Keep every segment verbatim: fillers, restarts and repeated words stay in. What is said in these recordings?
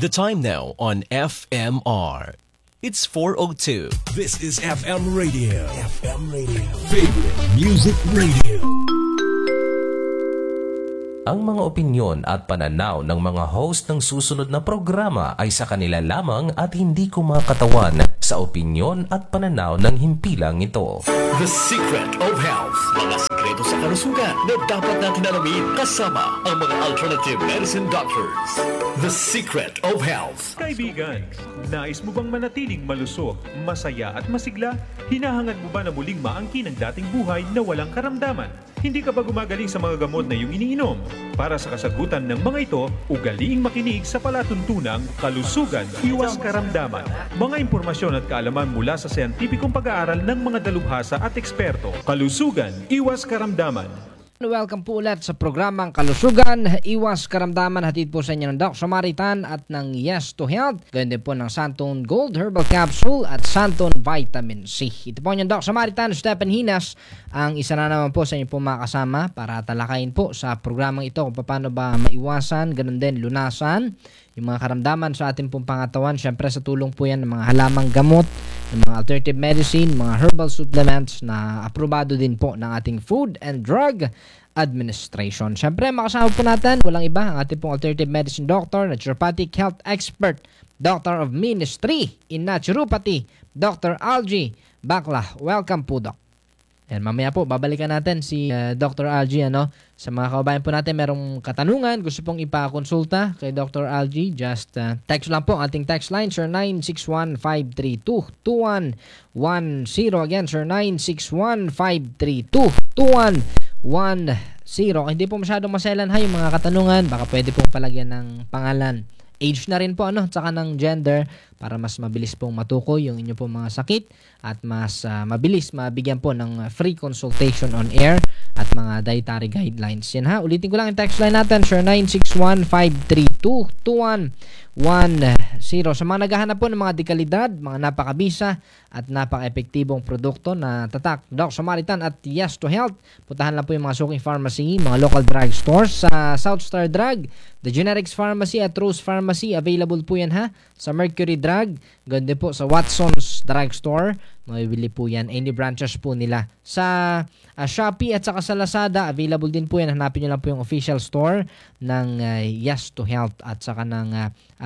The time now on F M R. It's four oh two. This is F M Radio. F M Radio. Favorite Music Radio. Ang mga opinyon at pananaw ng mga host ng susunod na programa ay sa kanila lamang at hindi kumakatawan sa opinyon at pananaw ng himpilang ito. The Secret of Health. Mga sikreto sa kalusugan na dapat natin alamin kasama ang mga alternative medicine doctors. The Secret of Health. Kaibigan, nais mo bang manatiling malusog, masaya at masigla? Hinahangad mo ba na muling maangkin ang dating buhay na walang karamdaman? Hindi ka ba gumagaling sa mga gamot na iyong iniinom? Para sa kasagutan ng mga ito, ugaliing makinig sa palatuntunang Kalusugan, Iwas Karamdaman. Mga impormasyon at kaalaman mula sa siyentipikong pag-aaral ng mga dalubhasa at eksperto. Kalusugan, Iwas Karamdaman. Welcome po ulit sa programang Kalusugan, Iwas Karamdaman. Hatid po sa inyo ng Doc Samaritan at ng Yes to Health. Ganyan din po ng Santon Gold Herbal Capsule at Santon Vitamin C. Ito po yung Doc Samaritan, Stephen Hinas, ang isa na naman po sa inyo po makasama para talakayin po sa programang ito kung paano ba maiwasan, ganun din lunasan yung mga karamdaman sa ating pong pangatawan. Siyempre sa tulong po yan ng mga halamang gamot, ng mga alternative medicine, mga herbal supplements na aprobado din po ng ating Food and Drug Administration. Siyempre makasama po natin, walang iba, ang ating pong alternative medicine doctor, naturopathic health expert, Doctor of Ministry in Naturopathy, Doctor Algie Bakla. Welcome po, Doc. Yan, mamaya po, babalikan natin si uh, Doctor Algie, ano. Sa mga kababayan po natin, merong katanungan, gusto pong ipakonsulta kay Doctor Algie, just uh, text lang po ang ating text line, sir nine six one, five three two, two one one zero. Again, sir nine six one, five three two, two one one zero. Hindi po masyadong maselan ha yung mga katanungan, baka pwede pong palagyan ng pangalan, age na rin po, ano, tsaka ng gender, para mas mabilis pong matukoy yung inyo pong mga sakit at mas uh, mabilis mabigyan po ng free consultation on air at mga dietary guidelines. Yan ha, ulitin ko lang yung text line natin, sir nine six one, five three two, two one one zero. Sa mga naghahanap po ng mga dekalidad, mga napakabisa at napaka-epektibong produkto na tatak Doc Samaritan at Yes to Health, puntahan lang po yung mga suking pharmacy, mga local drug stores sa South Star Drug, The Generics Pharmacy at Rose Pharmacy. Available po yan ha sa Mercury Drug, ganda po sa Watson's Drug Store. Mabibili po yan, any branches po nila. Sa uh, Shopee at saka sa Lazada, available din po yan. Hanapin nyo lang po yung official store ng uh, Yes to Health at saka ng uh,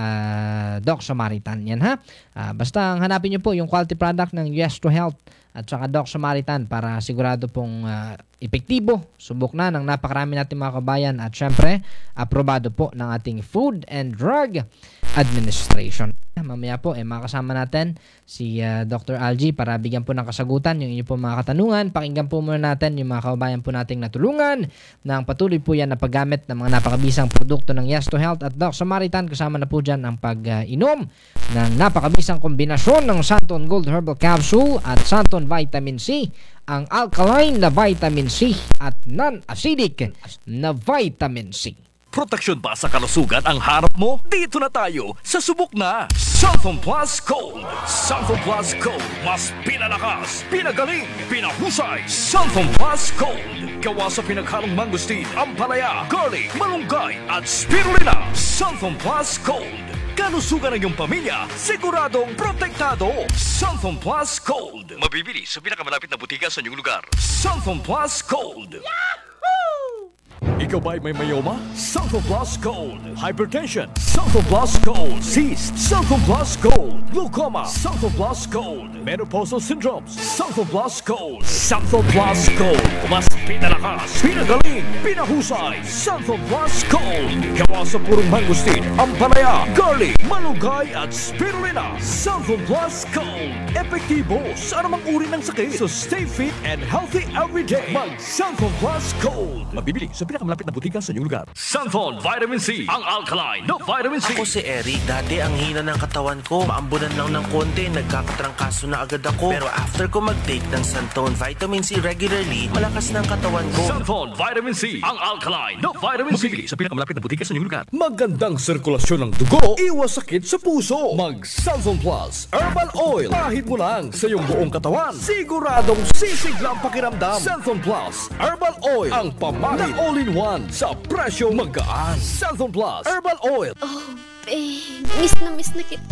uh, Doc Samaritan. Yan ha. Uh, basta hanapin nyo po yung quality product ng Yes to Health at saka Doc Samaritan para sigurado pong uh, epektibo. Subok na ng napakarami natin mga kabayan at syempre, aprobado po ng ating Food and Drug Administration. Mamaya po, eh, makasama natin si uh, Doctor Algie para bigyan po ng kasagutan yung inyo po mga katanungan. Pakinggan po muna natin yung mga kababayan po nating natulungan ng patuloy po yan na paggamit ng mga napakabisang produkto ng Yes to Health at Doc Samaritan. Kasama na po dyan ang pag-inom ng napakabisang kombinasyon ng Santon Gold Herbal Capsule at Santon Vitamin C, ang alkaline na vitamin C at non-acidic na vitamin C. Proteksyon ba sa kalusugan ang harap mo? Dito na tayo sa subok na Santon Plus Gold. Santon Plus Gold, mas pinalakas, pinagaling, pinahusay. Santon Plus Gold, gawa sa pinaghalong mangustin, ampalaya, garlic, malunggay at spirulina. Santon Plus Gold, kalusugan ng iyong pamilya, siguradong protektado. Santon Plus Gold, mabibili sa pinakamalapit na butika sa inyong lugar. Santon Plus Gold. Yahoo! Ikaw ba'y may mayoma? Santon Plus Gold. Hypertension? Santon Plus Gold. Cyst? Santon Plus Gold. Glaucoma? Santon Plus Gold. Menopausal syndromes? Santon Plus Gold. Santon Plus Gold. Mas pinalakas, pinagaling, pinahusay. Santon Plus Gold. Gawa sa purong mangustin, ampalaya, garlic, malunggay at spirulina. Santon Plus Gold. Epektibo sa anumang uri ng sakit. So stay fit and healthy every day. Mag Santon Plus Gold. Mabibili sa pinakamalapit na butika sa inyong lugar. Santon Vitamin C, ang alkaline na vitamin C. Ako si Eric. Dati ang hina ng katawan ko. Maambunan lang ng konti, nagkakatrangkaso na agad ako. Pero after ko mag-take ng Santon Vitamin C regularly, malakas ng katawan ko. Santon Vitamin C, ang alkaline na vitamin C. Mabibili sa pinakamalapit na butika sa inyong lugar. Magandang sirkulasyon ng dugo, iwas sakit sa puso. Mag Santon Plus Herbal Oil. Pahid mo lang sa iyong buong katawan. Siguradong sisiglang pakiramdam. Santon Plus Herbal Oil, ang pamahid na all-in-one sa presyong magaan. Santon Plus Herbal Oil. Oh, Babe, miss na miss na kita.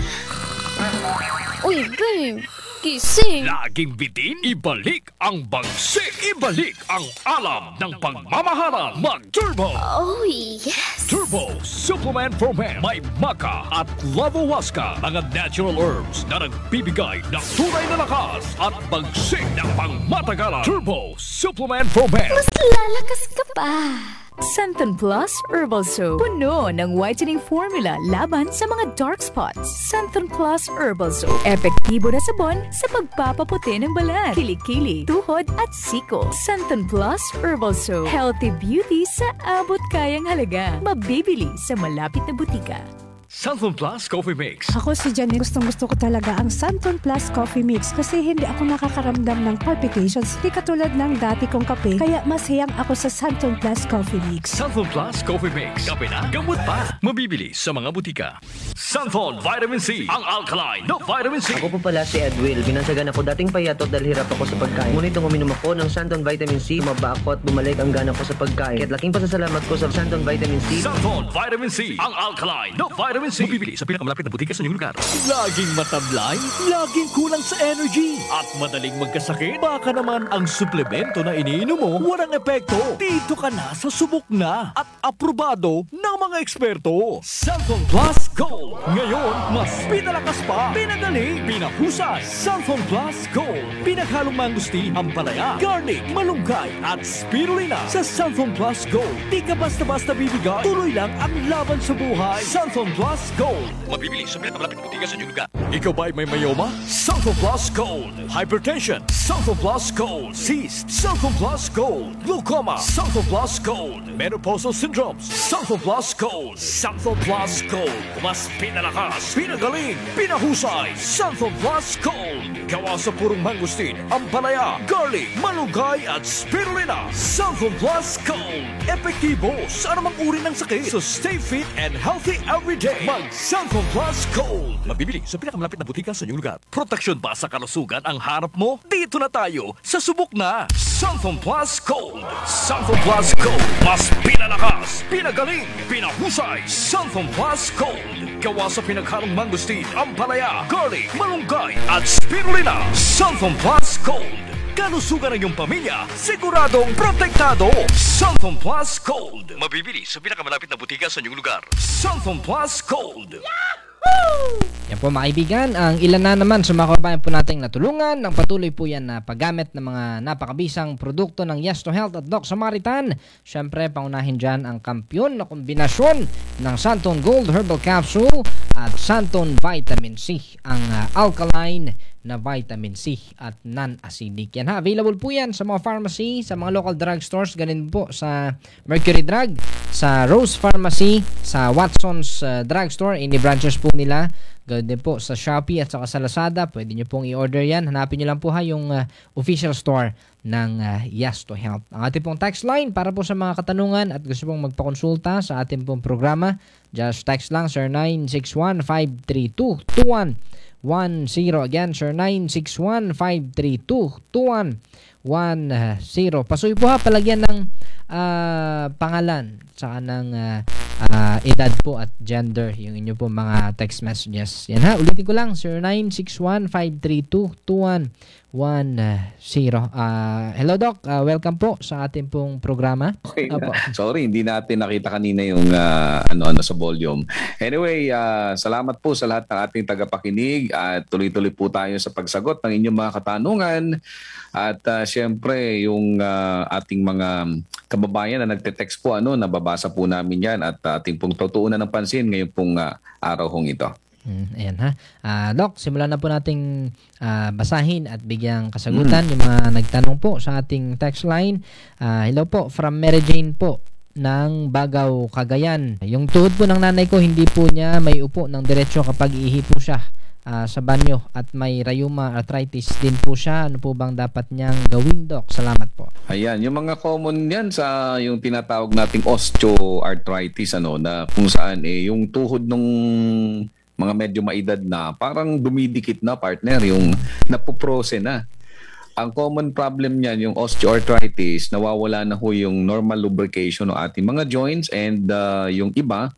Uy, babe, gising. Laging bitin, ibalik ang bagsik, ibalik ang alam ng pagmamahalan. Mag-Turbo! Oh, yes. Turbo Supplement for Men. May maca at lavowaska, mga natural herbs na nagbibigay ng tunay na lakas at bagsik ng pangmatagalan. Turbo Supplement for Men. Mas lalakas ka pa. Santon Plus Herbal Soap. Puno ng whitening formula laban sa mga dark spots. Santon Plus Herbal Soap. Epektibo na sabon sa pagpapaputi ng balat, kilikili, tuhod at siko. Santon Plus Herbal Soap. Healthy beauty sa abot kayang halaga. Mabibili sa malapit na butika. Santon Plus Coffee Mix. Ako si Janine, gustong gusto ko talaga ang Santon Plus Coffee Mix kasi hindi ako nakakaramdam ng palpitations, di katulad ng dati kong kape, kaya mas hiyang ako sa Santon Plus Coffee Mix. Santon Plus Coffee Mix. Kape na, gamot pa. Mabibili sa mga butika. Santon Vitamin C. Ang alkaline na vitamin C. Ako po pala si Edwil. Binasagan ako dating payatot dahil hirap ako sa pagkain. Ngunit nung uminom ako ng Santon Vitamin C, tumaba ako at bumalik ang gana ko sa pagkain. Kaya't laking pasasalamat ko sa Santon Vitamin C. Santon Vitamin C. Ang alkaline na vitamin C. Mabibili sa pinakamalapit na butika sa inyong lugar. Laging matablay, laging kulang sa energy, at madaling magkasakit. Baka naman ang suplemento na iniinom mo walang epekto. Dito ka na sa subok na at aprobado ng mga eksperto. Santon Plus Gold. Ngayon, mas pinalakas pa, pinagaling, pinahusay. Santon Plus Gold. Pinaghalong mangustin, ampalaya, garlic, malunggay at spirulina. Sa Santon Plus Gold, di ka basta-basta bibigay. Tuloy lang ang laban sa buhay. Santon Plus Gold. Mabibili sa pinakamalapit na butika sa inyong lugar. Ikaw ba ay may mayoma? Santon Plus Gold. Hypertension. Santon Plus Gold. Cyst. Santon Plus Gold. Glaucoma. Santon Plus Gold. Menopausal syndromes. Santon Plus Gold. Santon Plus Gold. Mas pinalakas, pinagaling, pinahusay. Santon Plus Gold. Gawa sa purong mangustin, ampalaya, garlic, malunggay at spirulina. Santon Plus Gold. Epektibo sa anumang uri ng sakit. So stay fit and healthy every day. Mag Santon Plus Gold. Mabibili sa pinakamalapit na butika sa inyong lugar. Proteksyon ba sa kalusugan ang hanap mo? Dito na tayo sa subok na Santon Plus Gold. Santon Plus Gold. Mas pinalakas, pinagaling, pinahusay. Santon Plus Gold. Gawa sa pinaghalong mangustin, ampalaya, garlic, malunggay at spirulina. Santon Plus Gold. Kalusugan ng iyong pamilya, siguradong protektado. Santon Plus Gold. Mabibili sa pinakamalapit na butika sa inyong lugar. Santon Plus Gold. Yan po mga kaibigan, ang ilan na naman sa mga kababayan po nating natulungan ng patuloy po yan na paggamit ng mga napakabisang produkto ng Yes to Health at Doc Samaritan. Siyempre, paunahin dyan ang kampyon na kombinasyon ng Santon Gold Herbal Capsule at Santon Vitamin C, ang uh, alkaline na vitamin C at non-acidic. Yan ha, available po yan sa mga pharmacy, sa mga local drugstores, ganun po sa Mercury Drug, sa Rose Pharmacy, sa Watson's uh, Drugstore, any branches po nila. Ganun din po sa Shopee at saka sa Lazada, pwede nyo pong i-order yan. Hanapin nyo lang po ha yung uh, official store ng uh, Yes to Health. Ang ating pong text line para po sa mga katanungan at gusto pong magpakonsulta sa ating pong programa, just text lang sir nine six one, five three two, two one one zero. Again, sir nine six one, five three two, two one one zero. Pasuy po ha, palagyan ng uh, pangalan saka ng uh, uh, edad po at gender yung inyo po mga text messages. Yan ha, ulitin ko lang, sir nine six one, five three two, two one one zero. Uh, hello Doc, uh, welcome po sa ating pong programa. Okay. Sorry, hindi natin nakita kanina yung uh, ano-ano sa volume. Anyway, uh, salamat po sa lahat ng ating tagapakinig at tuloy-tuloy po tayo sa pagsagot ng inyong mga katanungan. At uh, syempre, yung uh, ating mga kababayan na nagte-text po, ano, nababasa po namin yan at uh, ating pong tutuunan ng pansin ngayon pong uh, araw hong ito. Mm, ayan ha. Uh, Doc, simulan na po nating uh, basahin at bigyang kasagutan mm. yung mga nagtanong po sa ating text line. Uh, hello po, from Mary Jane po ng Bagaw, Cagayan. Yung tuhod po ng nanay ko, hindi po niya may upo ng diretsyo kapag iihi po siya uh, sa banyo at may rheuma arthritis din po siya. Ano po bang dapat niyang gawin, Doc? Salamat po. Ayan, yung mga common yan sa yung tinatawag nating osteoarthritis, ano, na kung saan eh, yung tuhod nung mga medyo maedad na, parang dumidikit na, partner, yung napuprose na. Ang common problem niyan, yung osteoarthritis, nawawala na ho yung normal lubrication ng ating mga joints and uh, yung iba,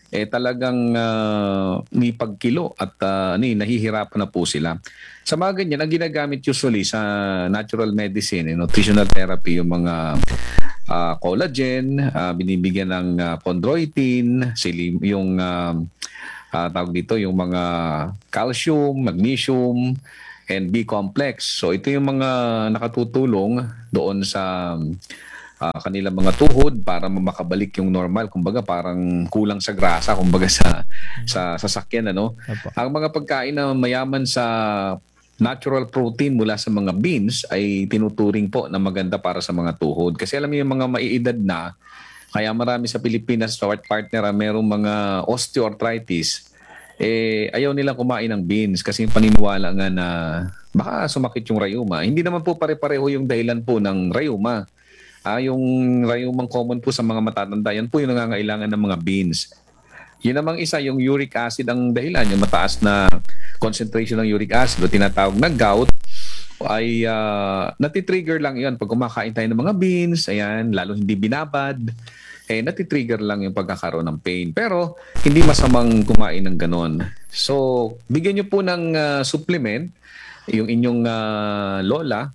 eh talagang uh, may pagkilo at uh, ni, nahihirapan na po sila. Sa mga ganyan, ang ginagamit usually sa natural medicine, eh, nutritional therapy, yung mga uh, collagen, uh, binibigyan ng uh, chondroitin, silim, yung uh, uh, tawag dito, yung mga calcium, magnesium, and B-complex. So ito yung mga nakatutulong doon sa uh, kanilang mga tuhod para makabalik yung normal. Kumbaga parang kulang sa grasa, kumbaga sa, sa sasakyan. Ano? Ang mga pagkain na mayaman sa natural protein mula sa mga beans ay tinuturing po na maganda para sa mga tuhod. Kasi alam niyo yung mga maiedad na, kaya marami sa Pilipinas, sa partner, merong mga osteoarthritis, eh, ayaw nilang kumain ng beans kasi paniniwala nga na baka sumakit yung rayuma. Hindi naman po pare-pareho yung dahilan po ng rayuma. Ah, yung rayumang common po sa mga matatanda, yan po yung nangangailangan ng mga beans. Yun namang isa, yung uric acid ang dahilan, yung mataas na concentration ng uric acid o tinatawag na gout, ay uh, natitrigger lang yun. Pag kumakain tayo ng mga beans, ayan, lalo hindi binabad, eh natitrigger lang yung pagkakaroon ng pain. Pero hindi masamang kumain ng ganon. So, bigyan nyo po ng uh, supplement, yung inyong uh, lola.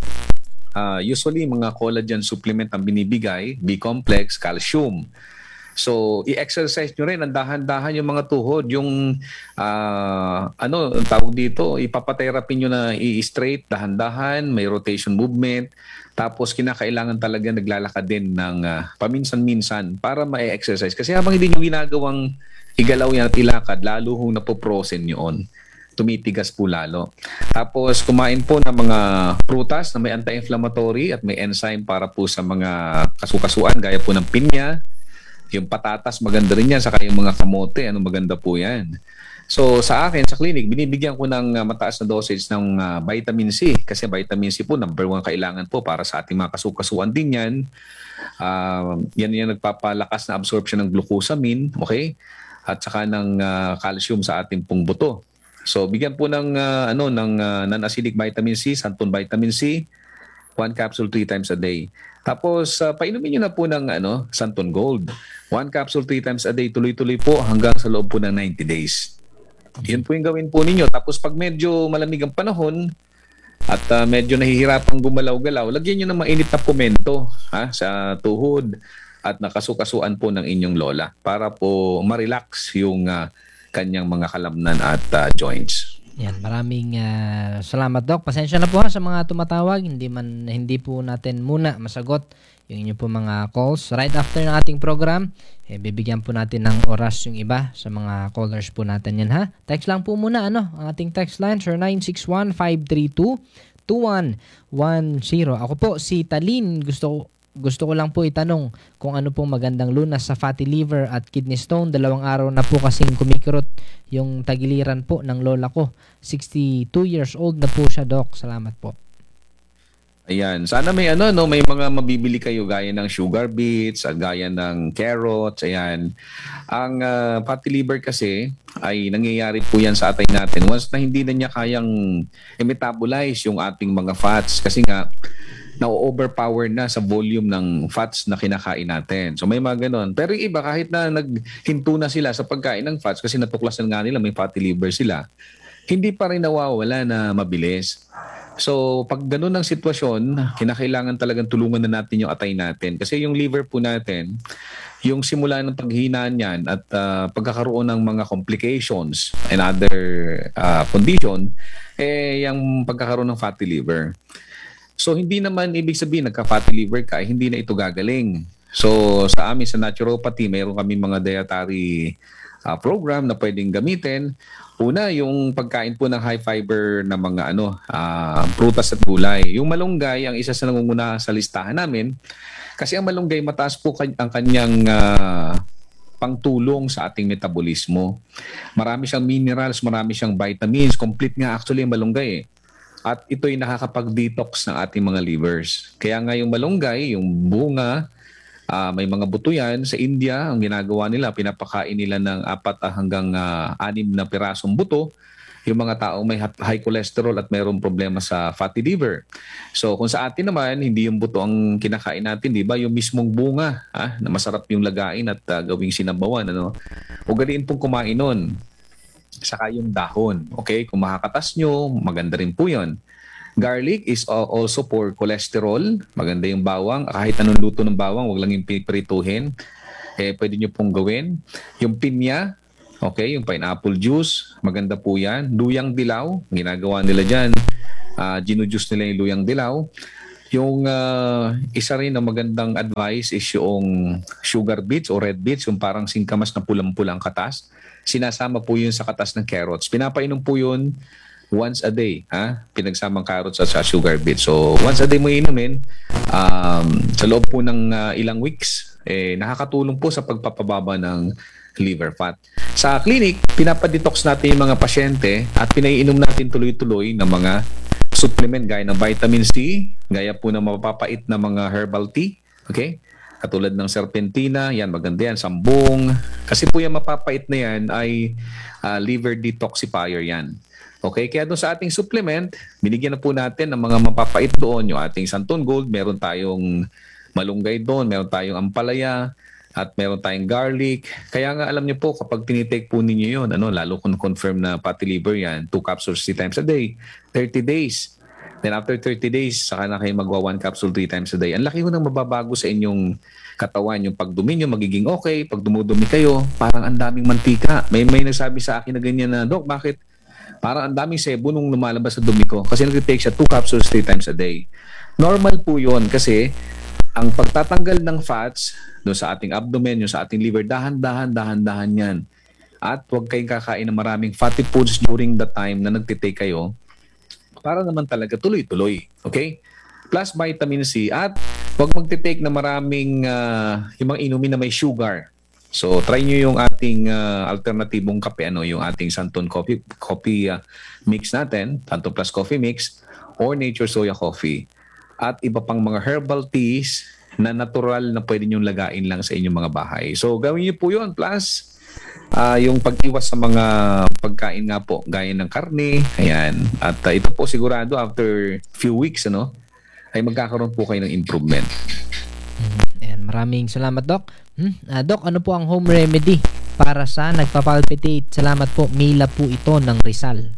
Uh, usually, mga collagen supplement ang binibigay, B-complex, calcium. So, i-exercise nyo rin, ang dahan-dahan yung mga tuhod, yung, uh, ano, tawag dito, ipapatherapy nyo na i-straight, dahan-dahan, may rotation movement, tapos kinakailangan talaga naglalakad din ng uh, paminsan-minsan para ma-exercise. Kasi habang hindi nyo ginagawang igalaw yan at ilakad, lalo hong napoprosen yun. Tumitigas po lalo. Tapos, kumain po ng mga prutas na may anti-inflammatory at may enzyme para po sa mga kasukasuan, gaya po ng pinya. Yung patatas, maganda rin yan. Saka yung mga kamote, ano, maganda po yan. So, sa akin, sa clinic, binibigyan ko ng uh, mataas na dosage ng uh, vitamin C. Kasi vitamin C po, number one kailangan po para sa ating mga kasukasuan din yan. Uh, yan yung nagpapalakas na absorption ng glucosamine, okay? At saka ng uh, calcium sa ating pong buto. So, bigyan po ng, uh, ano, ng uh, non-acidic vitamin C, Santon vitamin C, one capsule three times a day. Tapos, uh, painumin nyo na po ng ano, Santon Gold. One capsule three times a day, tuloy-tuloy po hanggang sa loob po ng ninety days. Yun po yung gawin po ninyo. Tapos pag medyo malamig ang panahon at uh, medyo nahihirapang gumalaw-galaw, lagyan nyo ng mainit na pumento ha, sa tuhod at nakasukasuan po ng inyong lola para po ma-relax yung uh, kanyang mga kalamnan at uh, joints. Yan, maraming uh, salamat, Doc. Pasensya na po ha sa mga tumatawag. Hindi man hindi po natin muna masagot yung inyo po mga calls. Right after ng ating program, eh, bibigyan po natin ng oras yung iba sa mga callers po natin yan ha. Text lang po muna ano, ang ating text line zero nine six one, five three two, two one one zero. Ako po si Talin, gusto Gusto ko lang po itanong kung ano pong magandang lunas sa fatty liver at kidney stone. Dalawang araw na po kasing kumikirot yung tagiliran po ng lola ko. sixty-two years old na po siya, Doc. Salamat po. Ayan. Sana may ano, no, may mga mabibili kayo gaya ng sugar beets, gaya ng carrots, ayan. Ang uh, fatty liver kasi ay nangyayari po yan sa atay natin. Once na hindi na niya kayang i-metabolize yung ating mga fats kasi nga na-overpower na sa volume ng fats na kinakain natin. So may mga ganun. Pero yung iba, kahit na naghinto na sila sa pagkain ng fats kasi natuklasan nga nila may fatty liver sila, hindi pa rin nawawala na mabilis. So pag ganun ang sitwasyon, kinakailangan talagang tulungan na natin yung atay natin. Kasi yung liver po natin, yung simula ng paghinaan niyan at uh, pagkakaroon ng mga complications and other uh, condition, eh yung pagkakaroon ng fatty liver. So hindi naman ibig sabihin nagka-fatty liver ka, hindi na ito gagaling. So sa amin sa naturopathy, mayroon kami mga dietary uh, program na pwedeng gamitin. Una, yung pagkain po ng high fiber na mga ano, uh, prutas at gulay. Yung malunggay, ang isa sa nangunguna sa listahan namin. Kasi ang malunggay, mataas po ang kanyang uh, pangtulong sa ating metabolismo. Marami siyang minerals, marami siyang vitamins. Complete nga actually ang malunggay eh. At ito'y nakakapag-detox ng ating mga livers. Kaya nga yung malunggay, yung bunga, uh, may mga buto yan. Sa India, ang ginagawa nila, pinapakain nila ng apat hanggang uh, anim na pirasong buto. yung mga taong may high cholesterol at mayroong problema sa fatty liver. So kung sa atin naman, hindi yung buto ang kinakain natin, di ba? Yung mismong bunga, ha? Na masarap yung lagain at uh, gawing sinabawan. Ano? Ugaliin pong kumain nun. Saka yung dahon. Okay? Kung makakatas nyo, maganda rin po yun. Garlic is also for cholesterol. Maganda yung bawang. Kahit anong luto ng bawang, wag lang yung piprituhin. Eh, pwede nyo pong gawin. Yung pinya, okay, yung pineapple juice, maganda po yan. Luyang dilaw, ginagawa nila dyan. Uh, ginujuice nila yung luyang dilaw. Yung uh, isa rin na magandang advice is yung sugar beets o red beets, yung parang singkamas na pulang-pulang katas. Sinasama po yun sa katas ng carrots. Pinapainom po yun once a day, ha? Pinagsamang carrots at sa sugar beet. So, once a day mo inumin, um, sa loob po ng uh, ilang weeks, eh, nakakatulong po sa pagpapababa ng liver fat. Sa clinic, pinapadetox natin yung mga pasyente at pinaiinom natin tuloy-tuloy ng mga supplement gaya ng vitamin C, gaya po ng mapapait na mga herbal tea, okay? Katulad ng serpentina, yan, maganda yan, sambong. Kasi po yung mapapait na yan ay uh, liver detoxifier yan. Okay, kaya doon sa ating supplement, binigyan na po natin ng mga mapapait doon. Yung ating Santon Gold, meron tayong malunggay doon, meron tayong ampalaya, at meron tayong garlic. Kaya nga alam niyo po, kapag tinitake po ninyo yun, ano, lalo kung confirm na fatty liver yan, two capsules three times a day, thirty days. Then after thirty days, saka na kayo magwa one capsule three times a day. Ang laki ko nang mababago sa inyong katawan. Yung pagdumi nyo, magiging okay. Pag dumudumi kayo, parang ang daming mantika. May may nagsabi sa akin na ganyan na, Dok, bakit? Parang ang daming sebo nung lumalabas sa dumi ko. Kasi nag-take siya two capsules three times a day. Normal po yun kasi ang pagtatanggal ng fats doon sa ating abdomen, yung sa ating liver, dahan-dahan, dahan-dahan yan. At huwag kayong kakain ng maraming fatty foods during the time na nagtitake kayo para naman talaga tuloy-tuloy. Okay? Plus vitamin C at huwag magtitake na maraming uh, yung mga inumin na may sugar. So try nyo yung ating uh, alternatibong kape, ano, yung ating Santon Coffee, coffee uh, mix natin, Santon Plus Coffee Mix or Nature Soya Coffee. At iba pang mga herbal teas na natural na pwede nyong lagain lang sa inyong mga bahay. So gawin nyo po yun. Plus uh, yung pag-iwas sa mga pagkain nga po, gaya ng karne. Ayan. At uh, ito po sigurado after few weeks, ano, ay magkakaroon po kayo ng improvement. Ayan, maraming salamat, Doc. Hmm? Uh, Doc, ano po ang home remedy para sa nagpapalpitate? Salamat po. Mila po ito ng Rizal.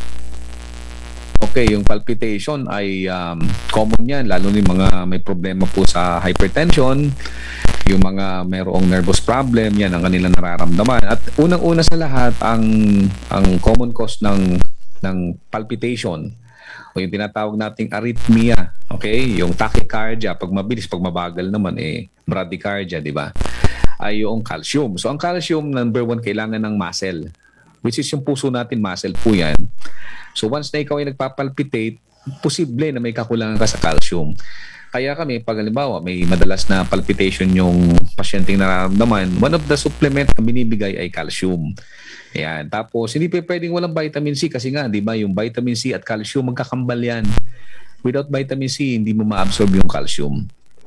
Okay, yung palpitation ay um, common yan, lalo na yung mga may problema po sa hypertension, yung mga mayroong nervous problem, yan ang kanilang nararamdaman. At unang-una sa lahat, ang ang common cause ng ng palpitation o yung tinatawag nating arrhythmia, okay? Yung tachycardia, pag mabilis, pag mabagal naman, eh, bradycardia, di ba? Ay yung calcium. So, ang calcium, number one, kailangan ng muscle, which is yung puso natin, muscle po yan. So, once na ikaw ay nagpapalpitate, posible na may kakulangan ka sa calcium. Kaya kami, pag halimbawa, may madalas na palpitation yung pasyenteng nararamdaman, one of the supplement na binibigay ay calcium. Ayan. Tapos, hindi pa pwedeng walang vitamin C kasi nga, di ba, yung vitamin C at calcium, magkakambal yan. Without vitamin C, hindi mo ma-absorb yung calcium.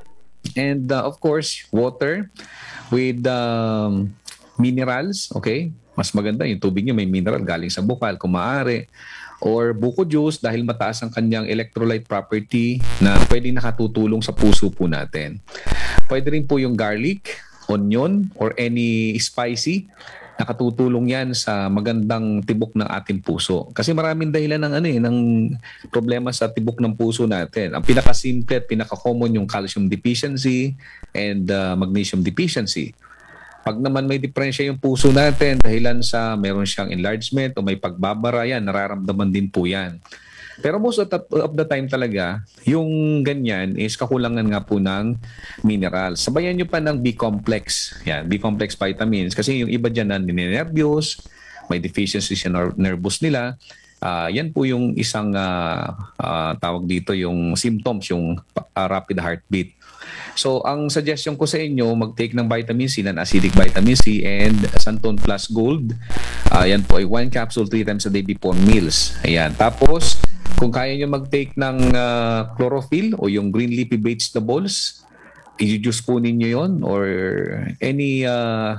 And, uh, of course, water with um, minerals, okay? Mas maganda yung tubig niyo, may mineral galing sa bukal, kung maaari. Or buko juice dahil mataas ang kanyang electrolyte property na pwedeng nakatutulong sa puso po natin. Pwede rin po yung garlic, onion, or any spicy. Nakatutulong yan sa magandang tibok ng ating puso. Kasi maraming dahilan ng, ano, eh, ng problema sa tibok ng puso natin. Ang pinakasimple at pinaka-common yung calcium deficiency and uh, magnesium deficiency. Pag naman may diferensya yung puso natin dahilan sa meron siyang enlargement o may pagbabara, yan, nararamdaman din po yan. Pero most of the, of the time talaga, yung ganyan is kakulangan nga po ng minerals. Sabayan nyo pa ng B-complex. Yan, B-complex vitamins. Kasi yung iba dyan na ninenervyos, may deficiency sa ner- nervous nila. Uh, yan po yung isang uh, uh, tawag dito yung symptoms, yung uh, rapid heartbeat. So, ang suggestion ko sa inyo, mag-take ng vitamin C, non-acidic vitamin C and Santon Plus Gold. Uh, yan po ay one capsule three times a day before meals. Ayan. Tapos, kung kaya nyo mag-take ng uh, chlorophyll o yung green leafy vegetables, i-juice po ninyo yon or any uh,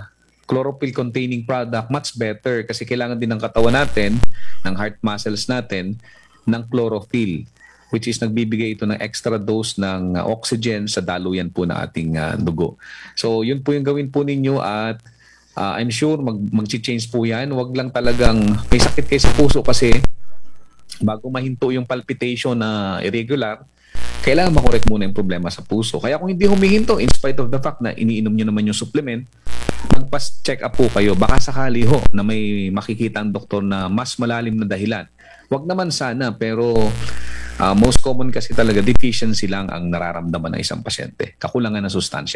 chlorophyll containing product, much better kasi kailangan din ng katawan natin, ng heart muscles natin, ng chlorophyll, which is nagbibigay ito ng extra dose ng uh, oxygen sa daluyan po ng ating uh, dugo. So yun po yung gawin po ninyo at uh, I'm sure mag mag-change po yan. Huwag lang talagang may sakit kayo sa puso kasi bago mahinto yung palpitation na irregular, kailangan makorek muna yung problema sa puso. Kaya kung hindi humihinto, in spite of the fact na iniinom nyo naman yung supplement, magpas-check up po kayo. Baka sakali ho na may makikita ang doktor na mas malalim na dahilan. Huwag naman sana, pero uh, most common kasi talaga deficiency lang ang nararamdaman ng isang pasyente. Kakulangan ng sustansya.